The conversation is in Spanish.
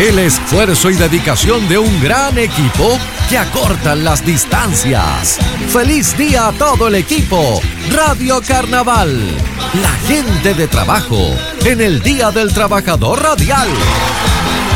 el esfuerzo y dedicación de un gran equipo que acortan las distancias. ¡Feliz día a todo el equipo! Radio Carnaval, la gente de trabajo en el Día del Trabajador Radial.